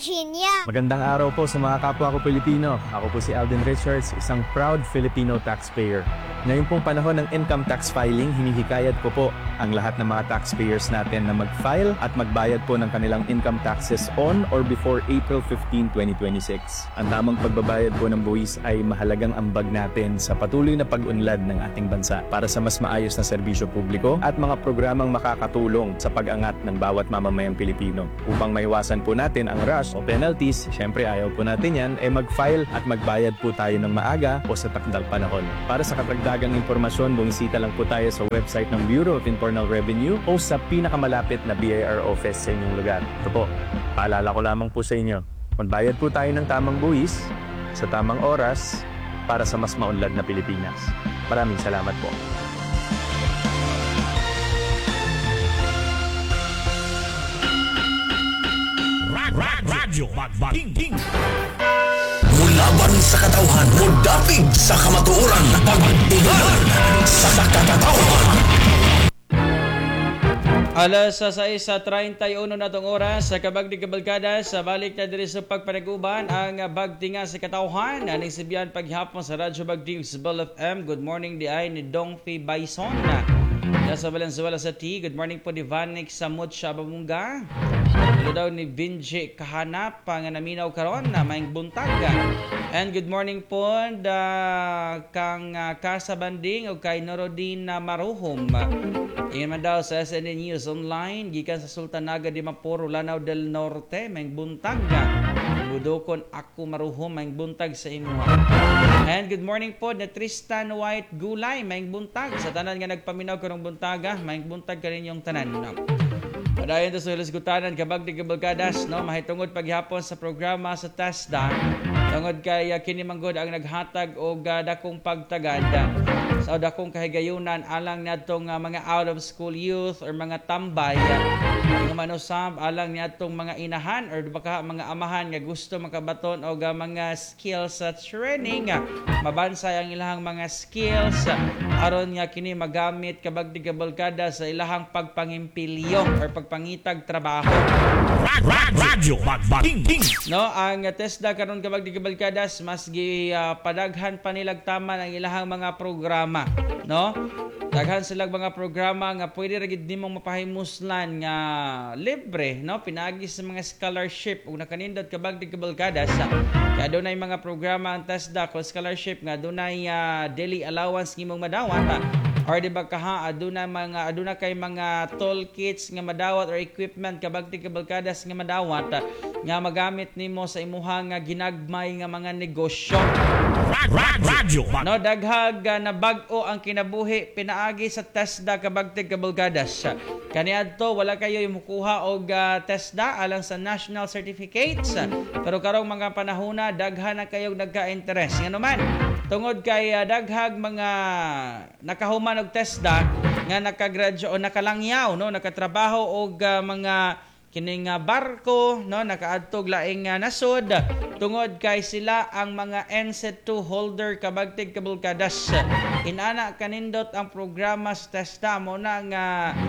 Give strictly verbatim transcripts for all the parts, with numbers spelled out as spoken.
Virginia. Magandang araw po sa mga kapwa ko Pilipino. Ako po si Alden Richards, isang proud Filipino taxpayer. Ngayon pong panahon ng income tax filing, hinihikayat ko po ang lahat ng mga taxpayers natin na mag-file at magbayad po ng kanilang income taxes on or before April fifteenth, twenty twenty-six. Ang tamang pagbabayad po ng buwis ay mahalagang ambag natin sa patuloy na pag-unlad ng ating bansa para sa mas maayos na serbisyo publiko at mga programang makakatulong sa pag-angat ng bawat mamamayang Pilipino. Upang maiwasan po natin ang rush o penalties, syempre ayaw po natin yan, ay mag-file at magbayad po tayo ng maaga o sa takdang panahon. Para sa katagdagang impormasyon, bumisita lang po tayo sa website ng Bureau of Internal Revenue o sa pinakamalapit na B I R office sa inyong lugar. Ito po, paalala ko lamang po sa inyo, magbayad po tayo ng tamang buwis sa tamang oras para sa mas maunlad na Pilipinas. Maraming salamat po. Radyo Magbating mulaban sa katauhan, mudapig sa kamatuoran, pagtingan sa katauhan. Alas sa sais sa treinta y uno na tong oras sa Kabagdi Kabalkada sa balik na diri sa pagpanaguban ang Bagtinga sa katauhan. Aning sibiyan paghapon sa Radyo Bagting Isabel F M. Good morning di ay ni Dongfi Bison. Nasa Valenzuela sa T. Good morning po di Vanik Samut Shabamunga. Hello daw ni Vinci Kahanap nga naminaw karon na maing buntag. And good morning po da kang uh, Kasabanding o kay Norodin na Maruhom. Iyan man daw sa S N N News Online gikan sa Sultanaga de Mapuro, Lanao del Norte, maing buntag. Budokon ako Maruhom, maing buntag sa imo. And good morning po na Tristan White Gulay, maing buntag sa tanan nga nagpaminaw karong buntaga, maing buntag kaninyong tanan. Padayon to sa Hilasgutanan, Kabagdi Kabalkadas, no? Mahitungod paghapon sa programa sa TESDA. Tungod kay uh, kinimanggod ang naghatag o uh, dakong pagtagad uh, sa dakong kahigayunan alang niadtong uh, mga out of school youth or mga tambay. Uh, mga manusab alang niadtong mga inahan or baka mga amahan nga gusto makabaton o uh, mga skills at uh, training. Uh, mabansay ang ilahang mga skills uh, aron nga kini magamit Kabagdi Kabalkadas sa ilahang pagpangimpilyo or pagpangitag trabaho. Radyo Magbating No, ang uh, TESDA karon Kabagdi Kabalkadas mas gi uh, padaghan pa nilagtaman ang ilahang mga programa, no? Daghan silang mga programa nga pwede ra gid nimong mapahimuslan nga libre, no? Pinagi sa mga scholarship ug nakanindot Kabagdi Kabalkadas. Kaya dunay mga programa ang TESDA ko scholarship nga dunay uh, daily allowance ngimong madawat. Or di ba kaha aduna mga aduna kay mga toolkits nga madawat or equipment Kabagdi Kabalkadas nga madawat nga magamit nimo sa imuhang nga ginagmay nga mga negosyo. Radyo No, daghag uh, na bag-o ang kinabuhi pinaagi sa TESDA Kabagdi Kabalkadas. Kaniadto wala kayo imukuha og uh, TESDA alang sa national certificates. Pero karong mga panahona daghan na kayong nagka-interest. Ngano man tungod kay uh, daghag mga nakahuman og TESDA nga nakagraduate o nakalangyaw, no, nakatrabaho og uh, mga kining uh, barko, no, nakaadtog laing uh, nasod tungod kay sila ang mga N C two holder Kabagdi Kabalkadas. Inana kanindot ang programa sa TESDA mo na nga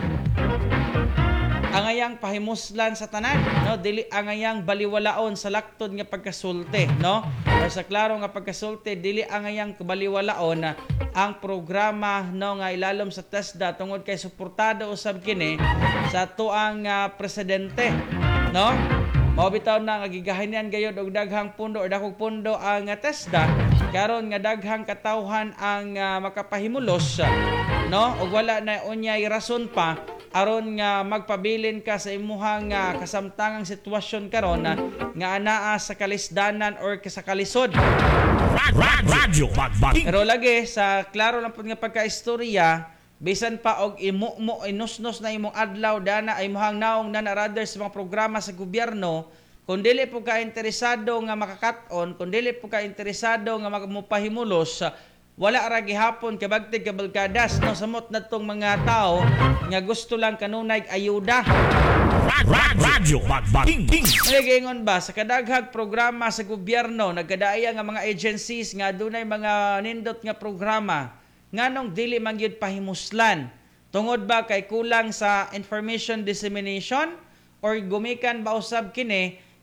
angayang pahimuslan sa tanan, no, dili angayang baliwalaon sa laktod nga pagkasulti, no, or sa klaro nga pagkasulti dili angayang baliwalaon ang programa, no, nga ilalom sa TESDA tungod kay suportado usab kini sa tuang uh, presidente, no. Mao bitaw na nga gigahinyan gayud og daghang pundo or dakong pundo ang uh, TESDA karon nga daghang katawhan ang uh, makapahimulos, no, ug wala na unyay rason pa aron nga magpabilin ka sa imuhang uh, kasamtangang sitwasyon karon uh, nga anaa sa kalisdanan or sa kalisod. Radyo Magbating. Pero lagi sa klaro lang pud nga pagkaistorya, bisan pa og imo mo inusnos na imong adlaw dana ay mohang naong na rather sa mga programa sa gobyerno, kung dili po ka interesado nga makakat-on, kung dili po ka interesado nga magmupahimulos, wala ra gihapon Kabagdi Kabalkadas, no, samot natong mga tao nga gusto lang kanunay ayuda. Radyo Magbating. Nagaingon ba sa kadaghag programa sa gobyerno nagkadaaya nga mga agencies nga dunay mga nindot nga programa nganong dili man gyud pahimuslan tungod ba kay kulang sa information dissemination or gumikan ba usab kini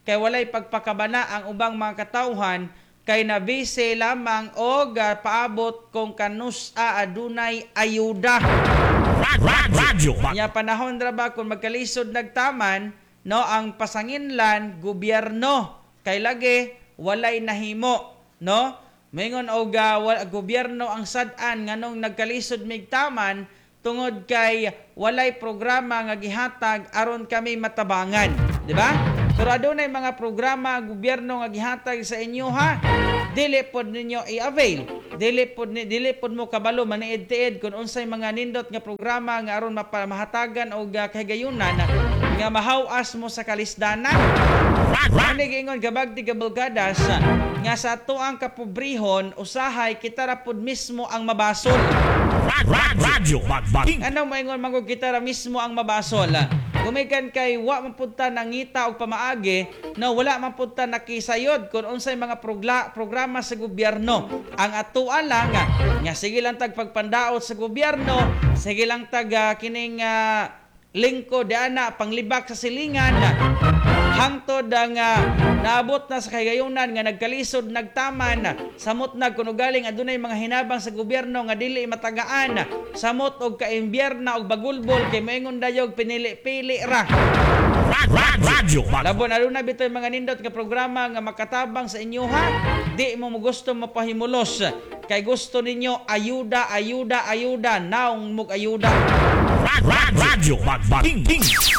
kay walay pagpakabana ang ubang mga katawhan kay nabise lamang og uh, paabot kung kanusa adunay ayuda. Radyo. Nya panahon ra ba kung magkalisod nagtaman no ang pasanginlan gobyerno kay lagi walay nahimo no mingon og uh, wal, gobyerno ang sad-an nganong nagkalisod migtaman tungod kay walay programa nga gihatag aron kami matabangan, di ba? Pero adunay mga programa gobyerno nga gihatag sa inyo ha. Dili pod ninyo i-avail. Dili pod ni dili pod mo kabalo maniid-tiid kun unsay mga nindot nga programa nga aron mapamahatagan og uh, kahigayunan nga mahaw-as mo sa kalisdanan. Ano giingon kabagti kabulgadas nga sa ato ang kapobrihon usahay kita ra pod mismo ang mabasol. Radyo Bagbaking. Ano moingon mangog kita ra mismo ang mabasol. Gumikan kay wa man pud ta nangita og pamaagi no wala man pud ta nakisayod kun unsay mga progla, programa sa gobyerno. Ang atuan lang nga, nga sige lang tag pagpandaot sa gobyerno, sige lang tag uh, kining uh, lingkod ana panglibak sa silingan hangtod ang uh, naabot na sa kagayunan nga nagkalisod nagtaman samot na kuno galing adunay mga hinabang sa gobyerno nga dili matagaan samot og kaimbierna og bagulbol kay moingon dayog pinili-pili ra. Radyo. Labon aduna bitoy mga nindot nga programa nga makatabang sa inyo ha. Di mo mo gusto mapahimulos kay gusto ninyo ayuda ayuda ayuda naong mug ayuda. Radyo Bagbaking.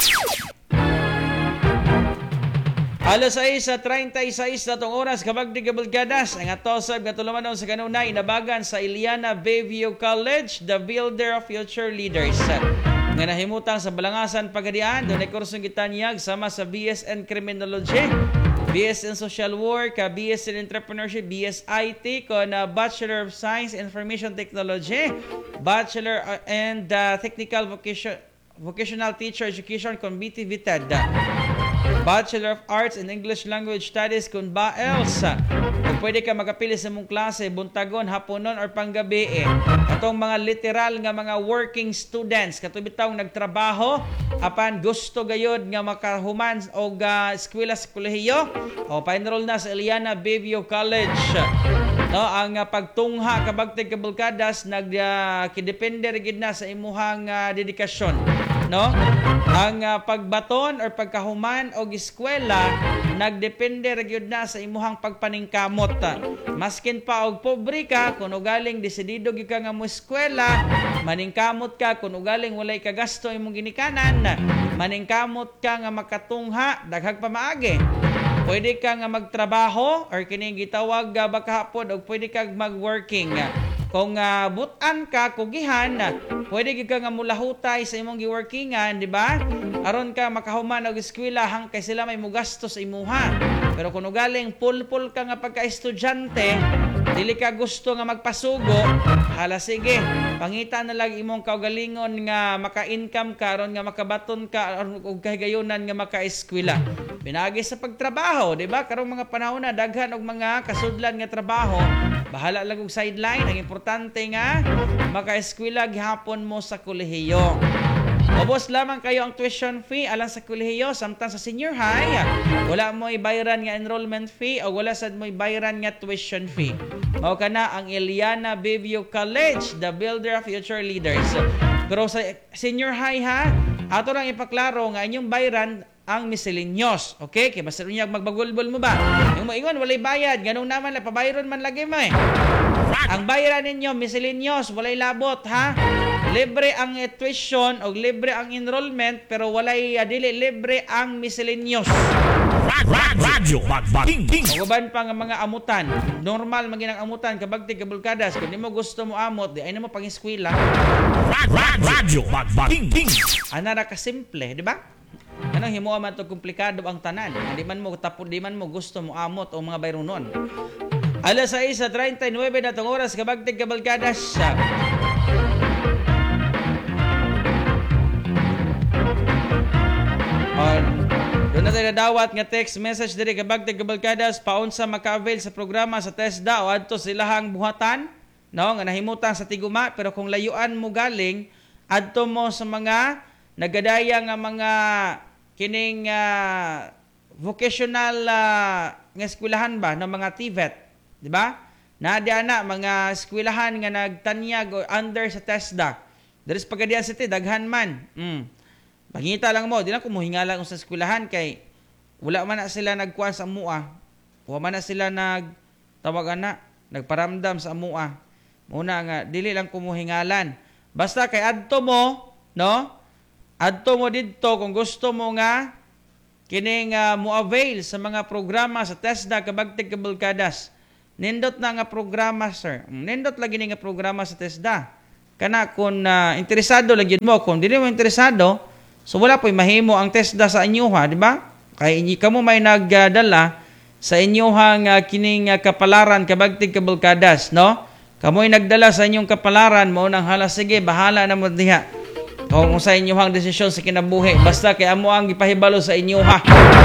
Alas sais sa treinta y seis na tong oras kabagdi kabulgadas ang atosab katulumanon sa kanunay inabagan sa Iliana Bayview College, the builder of future leaders. Nga nahimutang sa Balangasan Pagadian, doon ay kursong gitanyag sama sa B S in Criminology, B S in Social Work, B S in Entrepreneurship, B S I T, kon uh, Bachelor of Science Information Technology, Bachelor uh, and uh, Technical Vocation, Vocational Teacher Education kon B T V T E D. Bachelor of Arts in English Language Studies kung ba else. Kung pwede ka magapili sa mong klase, buntagon, haponon, or panggabi eh. Katong mga literal nga mga working students, katubitawang nagtrabaho, apan gusto gayod nga makahuman o uh, eskwela sa kolehiyo, o pa-enroll na sa Iliana Bayview College. No, ang uh, pagtungha kabagteg kabulkadas nag uh, kidepende rigid na sa imuhang uh, dedikasyon. No? Ang uh, pagbaton or pagkahuman og eskwela nagdepende ra gyud na sa imuhang pagpaningkamot. Maskin pa og pobre ka kun ugaling desidido gyud ka nga mo eskwela, maningkamot ka kun ugaling walay ka gasto imong ginikanan, maningkamot ka nga makatungha daghag pamaagi. Pwede ka nga magtrabaho or kining gitawag uh, bakahapon og pwede kag magworking. Kung uh, butan ka, kugihan, pwede ka nga mulahutay sa imong giworkingan, di ba? Aron ka makahuman og eskwela hang kay sila may mugasto sa imuha. Pero kung ugaling pulpul ka nga pagka-estudyante, dili ka gusto nga magpasugo, hala sige, pangita na lang imong kaugalingon nga maka-income ka, aron nga makabaton ka, og kahigayunan nga maka-eskwela. Pinagi sa pagtrabaho, di ba? Karong mga panahon na daghan og mga kasudlan nga trabaho, bahala lang og sideline. Ang importante nga maka-eskwela gihapon mo sa kolehiyo. Ubos lamang kayo ang tuition fee alang sa kolehiyo, samtang sa senior high wala mo ibayaran nga enrollment fee o wala sad mo ibayaran nga tuition fee. Mao kana ang Iliana Bayview College, the builder of future leaders. Pero sa senior high ha, ato lang ipaklaro nga inyong bayaran ang miscellaneous. Okay? Kaya basta niya magbagulbol mo ba? Yung maingon, walay bayad. Ganun naman, pabayron man lagi mo eh. Ang bayaran ninyo, miscellaneous, walay labot, ha? Libre ang tuition o libre ang enrollment, pero walay uh, dili libre ang miscellaneous. Radyo Bagbaking. Uban pa nga mga amutan. Normal maginang amutan kabagti kabulkadas. Kung di mo gusto mo amot, di ay na mo pang-eskwela. Radyo Bagbaking. Anara ka simple, di ba? Anong himuha man to komplikado ang tanan. Di man mo tapos di man mo gusto mo amot o mga bayronon. Alas sais sa treinta y nueve na tong oras kabagtig kabalkadas. On doon na tayo nadawat nga text message diri kabagtig kabalkadas paunsa maka-avail sa programa sa TESDA o adto silahang buhatan, no, nga nahimutan sa Tiguma, pero kung layuan mo galing adto mo sa mga nagadaya nga mga kining uh, vocational uh, nga eskwelahan ba ng mga T V E T, di ba? Na di ana mga eskwelahan nga nagtanyag o under sa TESDA. Diri sa Pagadian City daghan man. Mm. Pangita lang mo, di na ko mohingala sa eskwelahan kay wala man na sila nagkuan sa mua. Wa man na sila nag tawag ana, nagparamdam sa mua. Muna nga dili lang ko mohingalan. Basta kay adto mo, no? Adto mo didto kung gusto mo nga kining uh, mo-avail sa mga programa sa TESDA kabagtig kabulkadas. Nindot na nga programa, sir. Nindot lagi ni nga programa sa TESDA. Kana kung uh, interesado lagi mo, kung dili mo interesado, so wala po'y mahimo ang TESDA sa inyo ha, di ba? Kay inyo kamo may nagdala sa inyohang uh, kining uh, kapalaran kabagtig kabulkadas, no? Kamo'y nagdala sa inyong kapalaran, mo nang hala sige, bahala na mo diha. Kung sa inyohang desisyon sa kinabuhi, basta kay amo ang ipahibalo sa inyo ha.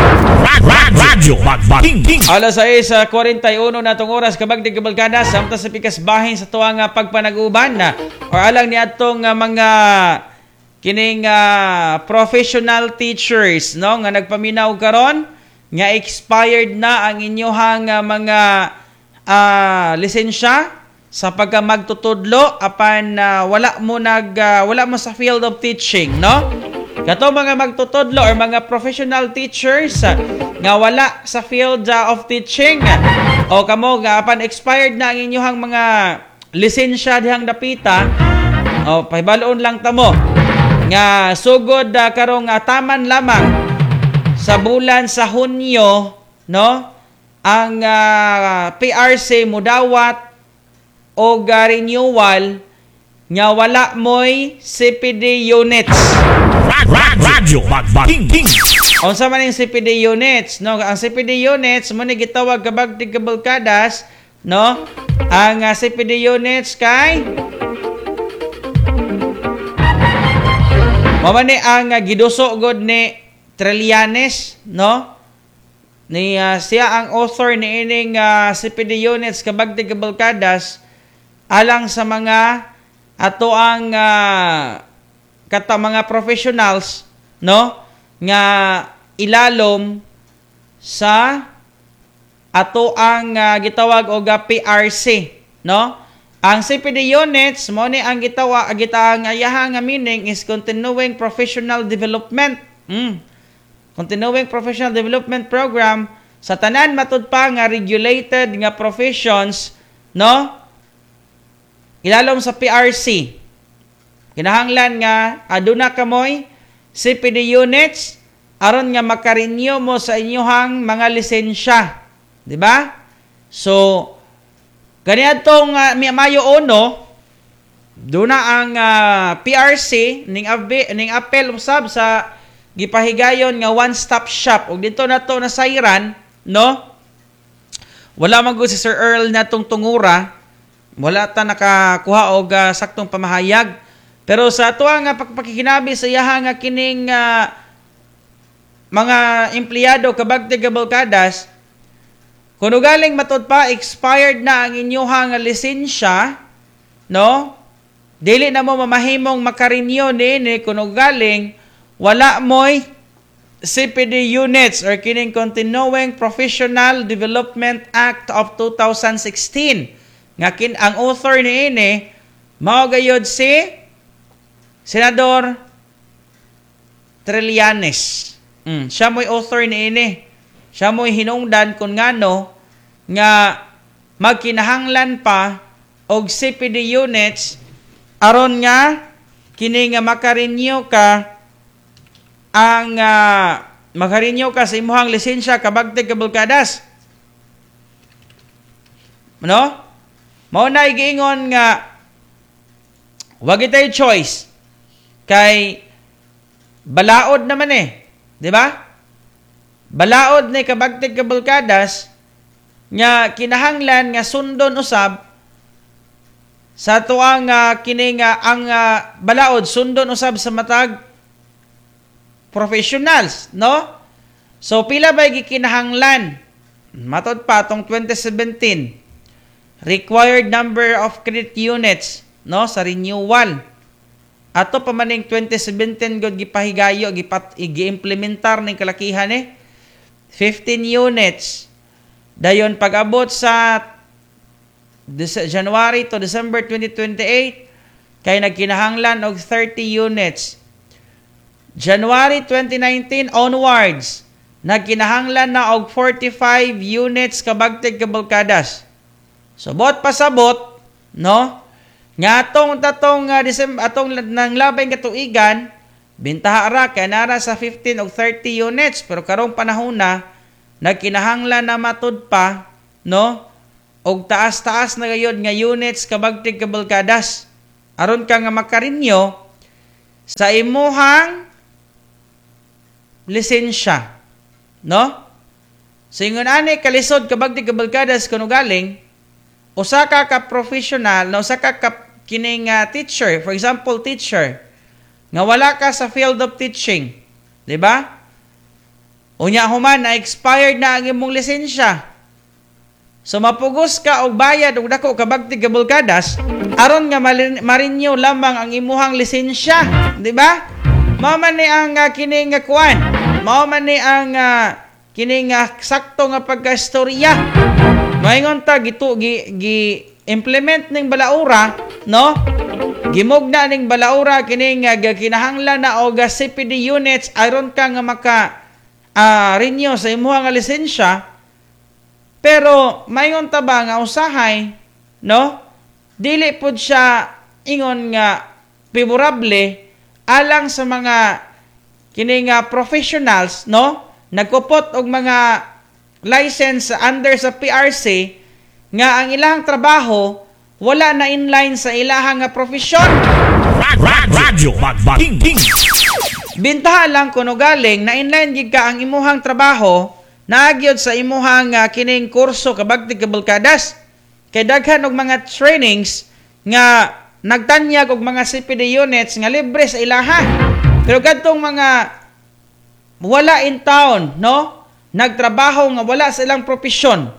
Radyo Magbating. Alas sais sa forty-one na itong oras kabagdig kabalkada samta sa pikas bahin sa tuwang uh, pagpanag-uban na or alang ni atong uh, mga kining uh, professional teachers no nga nagpaminaw karon nga expired na ang inyohang uh, mga uh, lisensya sa pagka magtutudlo apan uh, wala mo nag uh, wala mo sa field of teaching no kato mga magtutudlo or mga professional teachers uh, nga wala sa field uh, of teaching o kamo nga apan expired na ang inyohang mga lisensya dihang dapita o pahibaloon lang tamo nga sugod uh, karong uh, taman lamang sa bulan sa Hunyo no ang uh, P R C mudawat o uh, renewal nga wala mo'y C P D units. Radyo Magbating. Unsa man yung C P D units, no? Ang C P D units mo ni gitawag kabagtig kabulkadas, no? Ang uh, C P D units kay mao ni ang uh, giduso god ni Trillanes, no? Ni uh, siya ang author ni ining uh, C P D units kabagtig kabulkadas alang sa mga ato ang uh, kata mga professionals no nga ilalom sa ato ang uh, gitawag og P R C no ang C P D units mo ni ang gitawa gitang ayaha nga meaning is continuing professional development mm. Continuing professional development program sa tanan matud pa nga regulated nga professions no ilalom sa P R C. Kinahanglan nga aduna kamoy C P D units aron nga makarenew mo sa inyohang mga lisensya, di ba? So kaniadtong uh, Mayo uno duna ang uh, P R C ning abi, ning apel usab sa gipahigayon nga one-stop shop ug dito nato na sayran, no? Wala man gud si Sir Earl natong tungura. Wala ta nakakuha og uh, saktong pamahayag. Pero sa tuwa nga pagpakikinabi sa iyaha nga kining uh, mga empleyado kabagtig kabulkadas, kuno galing matud pa expired na ang inyohang lisensya, no? Dili na mo mamahimong makarenew ni kuno galing wala moy C P D units or kining Continuing Professional Development Act of two thousand sixteen. Nga kin ang author ni ini mao gayud si Senador Trillanes. Mm, siya mo'y author ni ini. Siya mo'y hinungdan kung ngano nga magkinahanglan pa og C P D units aron nga kini nga makarenew ka ang uh, makarenew ka sa imong lisensya kabagtig kabulkadas. No? Mao na giingon nga wag itay choice kay balaod naman eh, di ba? Balaod ni kabagtig kabulkadas nga kinahanglan nga sundon usab sa tuang uh, kini nga ang uh, balaod sundon usab sa matag professionals, no? So pila ba gikinahanglan? Matod pa tong twenty seventeen required number of credit units no sa renewal. Ato pa maning twenty seventeen god gipahigayo gipat gi-implementar ning kalakihan eh. fifteen units. Dayon pag-abot sa Dece- January to December twenty twenty-eight, kay nagkinahanglan og thirty units. January twenty nineteen onwards, nagkinahanglan na og forty-five units kabagtig kabalkadas. So bot pasabot, no? Nga atong tatong uh, December atong nang labay nga tuigan, bintaha ra kay nara sa fifteen og thirty units, pero karong panahon na nagkinahanglan na matud pa, no? Og taas-taas na gayud nga units kabagtig kabalkadas. Aron ka nga makarinyo sa imuhang lisensya, no? So ingon ani kalisod kabagtig kabalkadas kuno galing usa ka ka professional, na usa ka ka kining uh, teacher, for example teacher, nga wala ka sa field of teaching, di ba? Unya human na expired na ang imong lisensya. So mapugos ka og bayad og dako kabagtig kabalkadas aron nga marinyo lamang ang imuhang lisensya, di ba? Mao man ni ang uh, kining nga kuan, mao man ni ang uh, kining uh, sakto nga pagkastorya. Maingon ta gitu gi, gi implement ning balaura, no? Gimugna ning balaura kining uh, kinahanglan na og C P D units aron ka nga maka uh, renew sa imuhang nga lisensya. Pero maingon ta ba nga usahay, no? Dili pud siya ingon nga favorable alang sa mga kining uh, professionals, no? Nagkupot og mga license under sa P R C nga ang ilahang trabaho wala na inline sa ilahang nga profesyon. Radyo Magbating King. Bintaha lang kuno galing na inline gid ka ang imuhang trabaho naagyod sa imuhang uh, kining kurso kabagtig kabalkadas. Kay daghan og mga trainings nga nagtanyag og mga C P D units nga libre sa ilaha. Pero kadtong mga wala in town, no? Nagtrabaho nga wala sa ilang profesyon,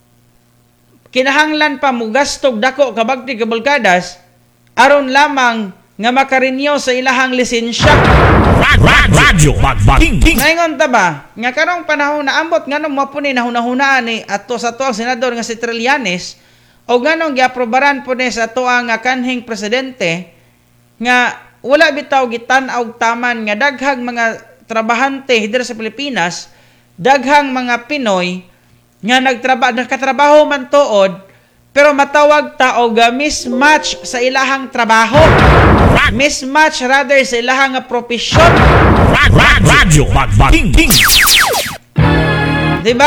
kinahanglan pa mo gastog dako kabagtig kabalkadas aron lamang nga makarenew sa ilahang lisensya. Radyo Magbating King. Ngayon ta ba nga karong panahon na ambot nganong mapuni na hunahunaan ni ato sa tuang senador nga si Trillanes o nganong giaprobaran po ni sa tuang kanhing presidente nga wala bitaw gitan-og taman nga daghang mga trabahante diri sa Pilipinas, daghang mga Pinoy nga nagtrabaho nakatrabaho man tuod pero matawag ta og mismatch sa ilahang trabaho. Mismatch rather sa ilahang profesyon. Radyo Magbating King. Di ba?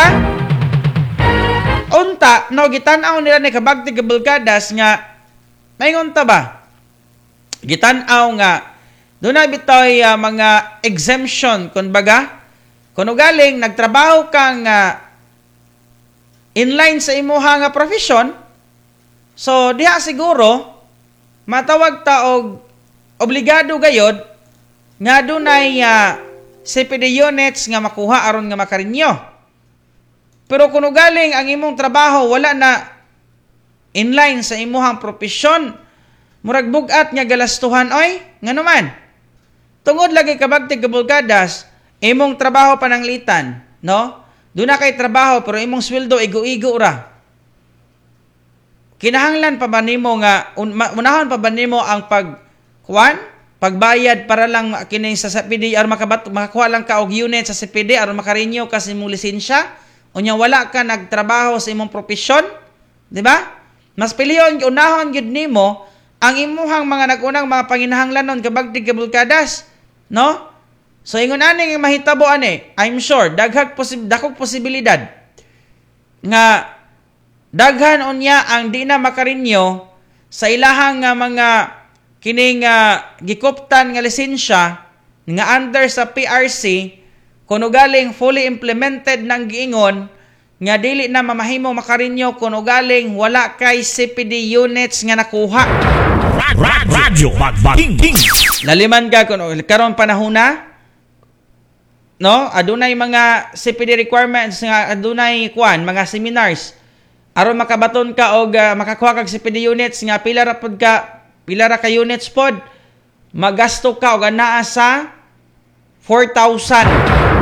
Unta, no, gitan-aw nila ni kabagtig kabalkadas nga maingon ta ba? Gitan-aw nga doon na bitoy uh, mga exemption, kumbaga, kung galing, nagtrabaho kang uh, inline sa imuha nga profesyon, so diha siguro, matawag ta og obligado gayod, nga doon ay uh, C P D units nga makuha aron nga makarinyo. Pero kung galing, ang imong trabaho, wala na inline sa imuhang profesyon, murag bugat nga galastuhan, oy, nga naman. Tungod lagi kabagtig kabalkadas, imong trabaho pananglitan, no? Doon na kay trabaho pero imong sweldo igo-igo ra. Kinahanglan pa ba nimo nga un, unahon pa ba nimo ang pag kuan, pagbayad para lang kini sa C P D aron makabat makakuha lang ka og unit sa C P D aron makarenew ka sa imong lisensya? Unya wala ka nagtrabaho sa imong profesyon, di ba? Mas piliyon unahon gyud nimo ang imuhang mga nagunang mga panginahanglanon kabagtig kabalkadas. No? So ingon ani nga mahitabo ani, I'm sure daghang posib dakog posibilidad nga daghan unya ang di na makarinyo sa ilahang nga mga kining uh, gikuptan nga lisensya nga under sa P R C kuno galing fully implemented nang giingon nga dili na mamahimo makarinyo kuno galing wala kay C P D units nga nakuha. Radyo Magbating King. Laliman ka kuno karon panahon na, no? Adunay mga C P D requirements nga adunay kuan mga seminars aron makabaton ka og uh, makakuha kag C P D units nga pila ra pod ka pila ra ka units pod magasto ka og anaa sa four thousand.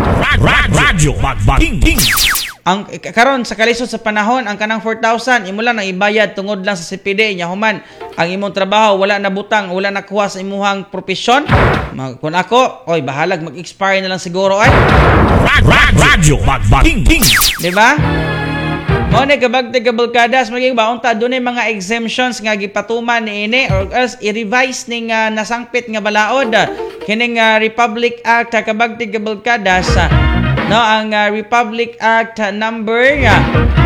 Rad Rad Radyo Bagbating Ting. Ang karon sa kalisod sa panahon, ang kanang four thousand imo lang nang ibayad tungod lang sa C P D nya human ang imong trabaho wala na butang, wala nakuha sa imong profesyon. Mag, kung ako, oy bahalag mag-expire na lang siguro ay. Rad Rad Radyo Bagbating Ting. Di ba? Mo ni kabagtig kabalkadas maging baon ta dunay mga exemptions nga gipatuman niini or else i-revise ning uh, nasangpit nga balaod uh, kining uh, Republic Act uh, kabagtig kabalkadas uh, no ang uh, Republic Act uh, number uh,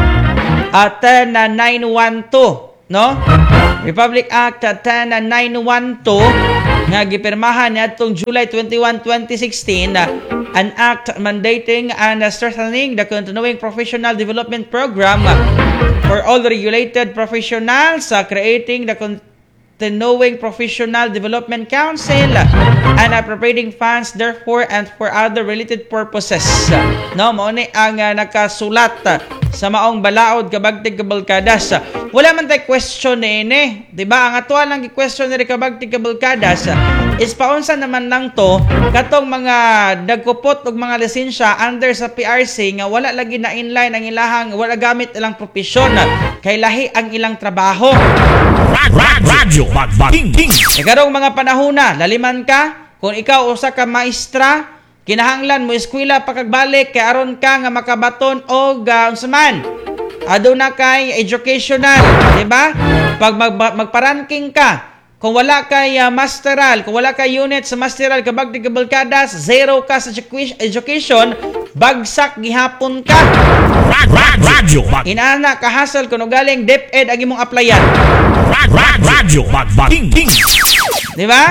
uh, ten nine one two no Republic Act uh, ten nine one two nga gipirmahan niadtong July twenty-first, twenty sixteen uh, an act mandating and uh, strengthening the continuing professional development program uh, for all regulated professionals, uh, creating the continuing professional development council uh, and appropriating funds therefore and for other related purposes. Uh, no, mao ni ang uh, nakasulat uh, sa maong balaod kabagtig kabalkadas. Uh, wala man tay question ni ini, di ba? Ang atuan lang gi-question ni kabagtig kabalkadas uh, is paunsa naman lang to katong mga dagkupot og mga lisensya under sa P R C nga wala lagi na inline ang ilahang wala gamit ilang profesyon kay lahi ang ilang trabaho. Rad Rad Radyo Bagbating Ting. E karong mga panahona, laliman ka kung ikaw usa ka maestra, kinahanglan mo eskwela pa kagbalik kay aron ka nga makabaton og uh, unsa man aduna kay educational, di ba? Pag mag, magpa-ranking ka, kung wala kay uh, masteral, kung wala kay unit sa masteral kabagtig kabalkadas, zero ka sa education, bagsak gihapon ka. Rad Rad Radyo Bag Inaana kahasal kuno galing DepEd ang imong applyan. Rad Rad Radyo Bagbating Ting. Di ba?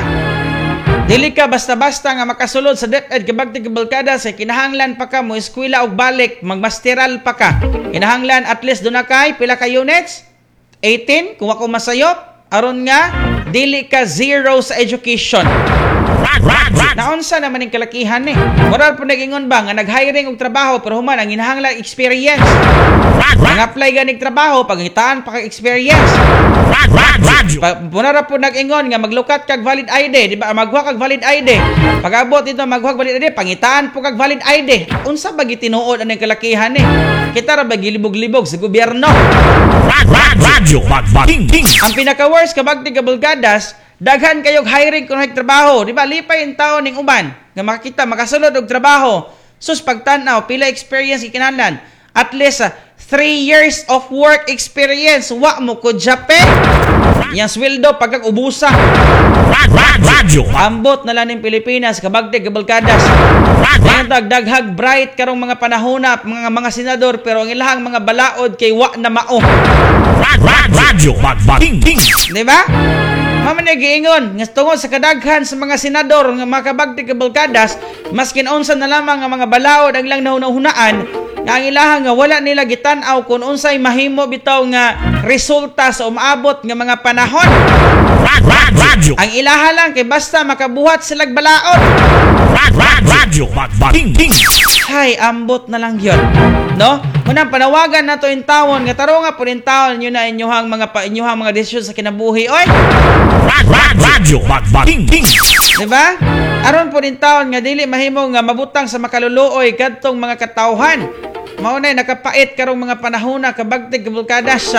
Dili ka basta-basta nga makasulod sa DepEd kabagtig kabalkadas, ay kinahanglan pa ka mo eskwela og balik, magmasteral pa ka. Kinahanglan at least do na kay pila ka units? eighteen kung ako masayop, aron nga dili ka zero sa education. Rad Rad Rad Naunsa naman ning kalakihan ni? Moral po nag-ingon ba nga nag-hiring og trabaho pero human ang inahanglan experience. Rad Rad Nang-apply ganig trabaho pangitaan pa ka experience. Rad Rad Radyo. Pa, Punara po nag-ingon nga maglukat kag valid I D, di ba? Maghuha kag valid I D. Pag-abot ito maghuha kag valid I D, pangitaan po kag valid I D. Unsa ba gitinuod ang kalakihan ni? Kita ra ba gilibog-libog sa gobyerno? Rad Rad Radyo Bagbating Ting. Ang pinaka-worst kabagtig kabalkadas, daghan kayog hiring kung nagtrabaho, di ba? Lipay ang taon ning uban nga makakita makasulod og trabaho. Sus pagtan-aw pila experience ikinahanglan? At least uh, three years of work experience. Wa mo ko jape. Yang sweldo pagkag ubusa. Rad Rad Radyo Ambot na lang ng Pilipinas kabagtig kabalkadas. Rad Rad Ngayon dagdaghag bright karong mga panahona mga mga senador pero ang ilahang mga balaod kay wa na mao. Rad Rad Radyo Bagbating Ting. Di ba? Mama na giingon, nga tungod sa kadaghan sa mga senador nga makabagtig kabalkadas, maskin unsa na lamang nga mga balaod ang lang naunahunaan, nga ang ilahang nga wala nila gitan-aw kung unsay mahimo bitaw nga resulta sa umaabot nga mga panahon. Rad Rad Radyo. Ang ilaha lang kay basta makabuhat silag balaod. Rad Rad Radyo Bagbating Ting. Hay, ambot na lang yun. No? Munang panawagan na to in tawon, nga taro nga po in tawon nyo na inyuhang mga pa, inyuhang mga desisyon sa kinabuhi. Oy! Rad Rad Radyo Bagbating Ting. Diba? Aron po in tawon nga dili mahimo nga mabutang sa makaluluoy kadtong mga katawhan. Maunay nakapait karong mga panahona kabagtig kabalkadas.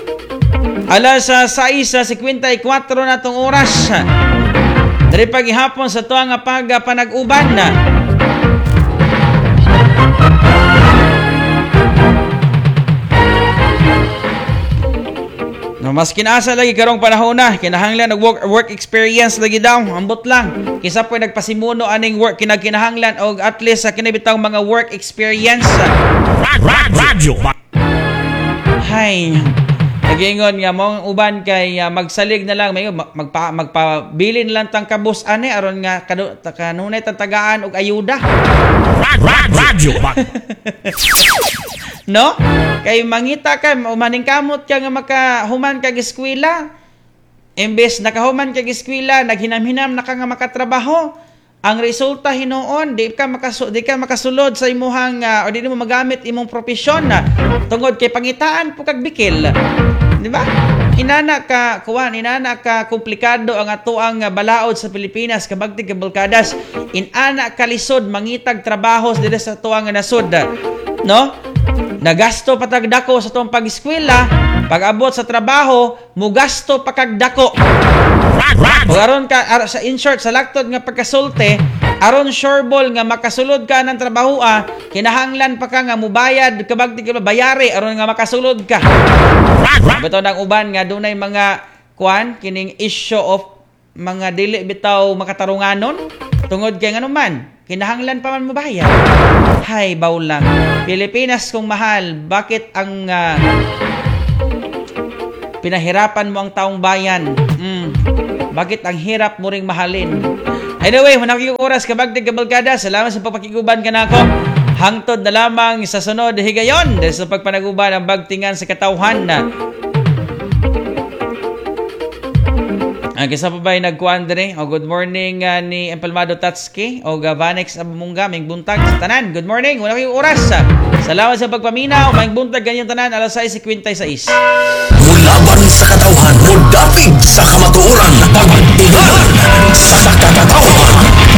Alas sa sais sa fifty-four na tong oras. Dari pagihapon sa tuwa nga pagpanag-uban na. No, mas kinasa lagi karong panahon na kinahanglan og work, work experience lagi daw ambot lang kisa po nagpasimuno aning work kinagkinahanglan og at least sa kinabitaw mga work experience. Rad Rad Radyo. Hay nagingon nga mong uban kay uh, magsalig na lang may magpa magpabili na lang tang kabus ani aron nga kanu, kanunay tang tagaan og ayuda. Rad Rad Radyo. No? Kay mangita ka, umaning kamot ka nga makahuman kag eskwela. Imbes nakahuman kag eskwela, naghinam-hinam na ka nga makatrabaho. Ang resulta hinuon, di ka makasu di ka makasulod sa imuhang uh, o di mo magamit imong profesyon na tungod kay pangitaan po kag bikil. Di ba? inana ka kuan inana ka komplikado ang atoang uh, balaod sa Pilipinas kabagti ka barkadas. Inana ka lisod mangitag trabaho diri sa atoang nasud, no? Nagasto patagdako sa tong pag-eskwela, pag-abot sa trabaho, mugasto pakagdako. O aron ka ar, sa in short sa laktod nga pagkasulte, aron sureball nga makasulod ka ng trabaho, ah, kinahanglan pa ka nga mubayad kabagti ka bayari aron nga makasulod ka. Bitaw nang uban nga dunay mga kuan kining issue of mga dili bitaw makatarunganon tungod kay ngano man kinahanglan pa man mubayad. Hay bawlang Pilipinas kong mahal, bakit ang uh, pinahirapan mo ang taong bayan? Mm. Bakit ang hirap mo ring mahalin? Anyway, manakik oras kabagtig kabalkada. Salamat sa pagpakiguban ka na ako. Hangtod na lamang sa sunod higayon dahil sa pagpanaguban ang bagtingan sa katawhan na ang kisa pa ba'y nagkuhan din o good morning uh, ni Empalmado Tatsuki o Gavanex Abumunga, may buntag sa tanan. Good morning, wala kayong oras. Salamat sa pagpaminaw, may buntag ganyang tanan, alas sais fifty-six. Mulaban sa katawhan, mudapig sa kamatuoran, pagtingan sa katawhan.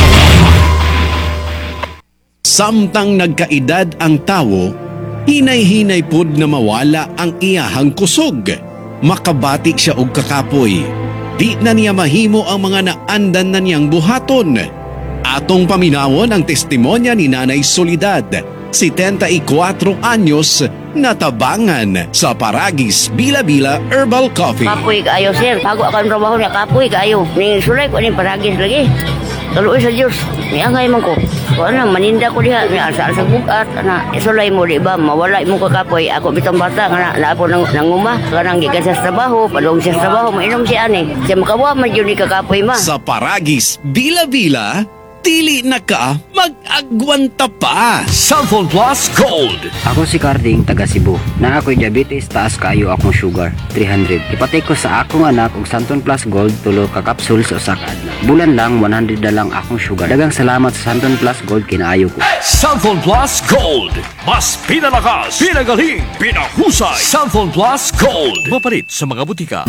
Samtang nagkaedad ang tawo, hinay-hinay pud na mawala ang iyahang kusog. Makabati siya og kakapoy. Di na niya mahimo ang mga naandan na niyang buhaton. Atong paminawon ang testimonya ni Nanay Solidad, seventy-four anyos, natabangan sa Paragis Bila-Bila Herbal Coffee. Kapoy kaayo, sir. Bago ako ang trabaho niya, kapoy kaayo. Ning sulay ko ning Paragis lagi. Taluoy sa Diyos. Niangay man ko. Kung ano, maninda ko diha. Niasa sa bukat. Na, isulay mo, di ba? Mawala mo ka kapoy. Ako bitang bata. Nga na po nang, nanguma. Kanang gikan sa trabaho. Palong siya sa trabaho. Mainom siya ani. Siya makawa man yun ni kakapoy ma. Sa Paragis Bila-Bila, tili na ka, mag-agwanta pa. Cellphone Plus Gold. Ako si Carding, taga Cebu. Na ako'y diabetes, taas kaayo akong sugar, three hundred. Ipatay ko sa akong anak og Santon Plus Gold, tulo ka capsule sa usa ka adlaw. Bulan lang, one hundred na lang akong sugar. Dagang salamat sa Santon Plus Gold, kinaayo ko. Cellphone Plus Gold. Mas pinalakas, pinagaling, pinahusay. Cellphone Plus Gold. Mapalit sa mga butika.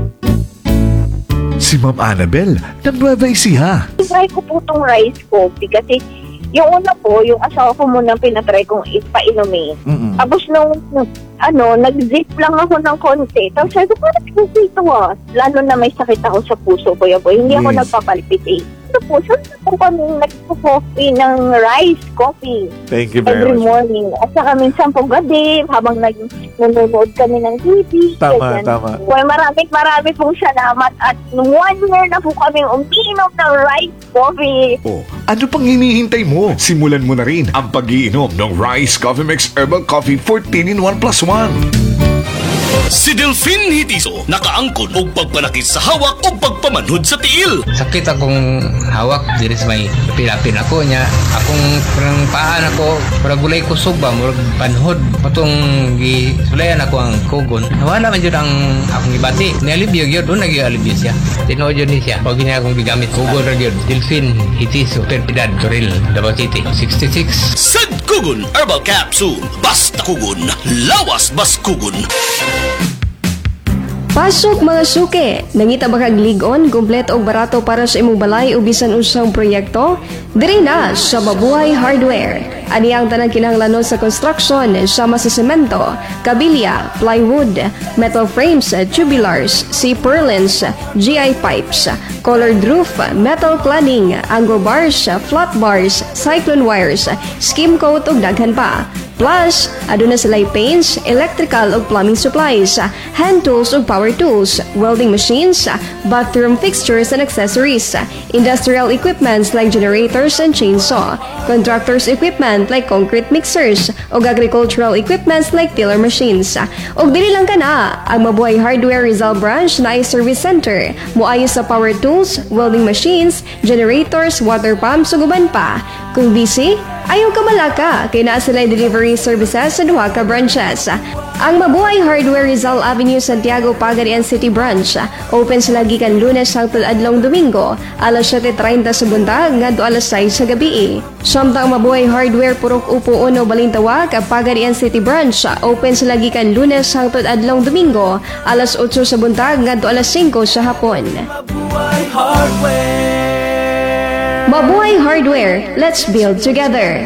Si Ma'am Annabel, ng Nueva Ecija. Try ko po itong rice coffee kasi yung una po, yung asawa ko muna pinatry kong ipainumin. Mm-mm. Tapos nung, ano, nag-zip lang ako ng konti. Tapos sabi ko, parang kasi ito ah. Lalo na may sakit ako sa puso ko yan po. Hindi ako Yes. nagpapalpitate. Ito po, saan po kami nagpo-coffee ng rice coffee Thank you very every much. morning. At saka minsan po gabi, habang nag nanonood kami ng T V. Tama, ganyan. tama. Well, maraming maraming pong salamat. At nung one year na po kami uminom ng rice coffee. Oh, ano pang hinihintay mo? Simulan mo na rin ang pag-iinom ng Rice Coffee Mix Herbal Coffee fourteen in one plus one. Si Delphine Hitiso, nakaangkon og pagpanakit sa hawak o pagpamanhod sa tiil. Sakit akong hawak diri sa may pilapin ako niya. Akong parang paan ako, parang gulay kusog ba, murag panhod. Patong gisulayan ako ang kugon. Nawala man yun ang akong ibati. Nialibyo yun, doon nag-ialibyo siya. Tinood yun niya. Pag niya akong gigamit, kugon rin yun. Delphine Hitiso, Perpidad, Toril, Davao City, sixty-six. Sad Kugon Herbal Capsule. Basta kugon, lawas bas kugon. Pasok mga suke! Nangita ba kag ligon, kompleto og barato para sa imong balay o bisan usang proyekto? Diri na sa Mabuhay Hardware. Ani ang tanang kinahanglanon sa construction sama sa semento, kabilya, plywood, metal frames, tubulars, C-purlins, G I pipes, colored roof, metal cladding, anglo bars, flat bars, cyclone wires, skim coat ug daghan pa. Plus, aduna sila'y paints, electrical ug plumbing supplies, hand tools ug power tools, welding machines, bathroom fixtures and accessories, industrial equipments like generators and chainsaw, contractors equipment like concrete mixers, ug agricultural equipments like tiller machines. Ug dili lang kana, ang Mabuhay Hardware Rizal Branch na ay service center, muayo sa power tools, welding machines, generators, water pumps ug uban pa. Kung busy, ayaw ka malaka kay naa sila delivery services sa duha ka branches. Ang Mabuhay Hardware Rizal Avenue, Santiago, Pagadian City Branch. Open sila gikan Lunes hangtod adlong Domingo, alas siyete treinta sa buntag ngadto alas sais sa gabi. Samtang Mabuhay Hardware Purok Upo Uno Balintawak, Pagadian City Branch. Open sila gikan Lunes hangtod adlong Domingo, alas otso sa buntag ngadto alas singko sa hapon. Mabuhay Hardware, let's build together.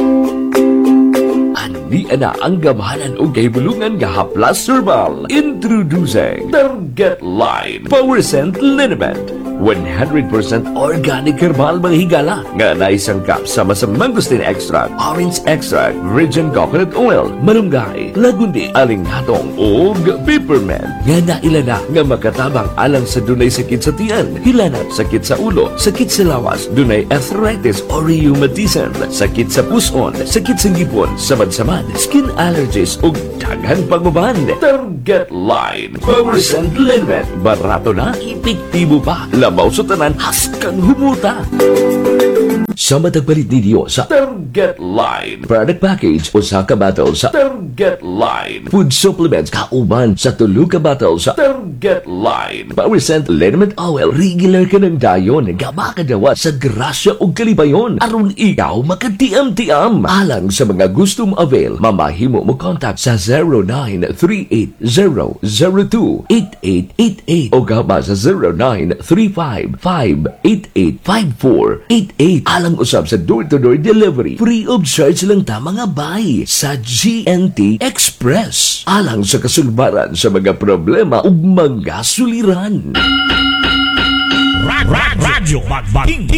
Di ana ang gamhanan o kahibulungan nga haplas herbal. Introducing Target Line Power Scent Liniment. one hundred percent organic herbal mga higala nga naisangkap sama sa mangosteen extract, orange extract, virgin coconut oil, malunggay, lagundi, alinghatong ug peppermint nga nailana nga makatabang alang sa dunay sakit sa tiyan, hilanat, sakit sa ulo, sakit sa lawas, dunay arthritis or rheumatism, sakit sa puson, sakit sa ngipon, samad-samad, skin allergies ug daghan pagbaban. Target Line Power Scent Liniment. Barato na, epektibo pa. Labaw sa tanan, haskang humuta. Sa matagpalit ninyo sa Target Line product package o sa kabatal sa Target Line food supplements kauban sa tulo ka batal sa Target Line Power Scent Liniment Oil. Regular ka ng dayon nga makadawa sa grasya o kalibayon aron ikaw makatiam-tiam. Alang sa mga gustong avail, mamahimo mo contact sa zero nine three eight zero zero two eight eight eight eight o gaba sa zero nine three five five eight eight five four eight eight. Alang usab sa door-to-door delivery, free of charge lang ta mga bay sa G N T Express. Alang sa kasulbaran sa mga problema ug mga suliran. Radyo Magbating